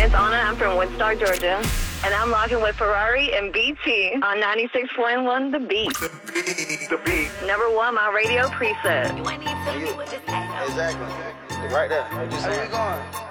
name's Anna. I'm from Woodstock, Georgia. And I'm rocking with Ferrari and BT on 96.1 The Beat. The beat. Number one, my radio preset. You ain't even feeling me with this. Exactly. Right there. Where we going?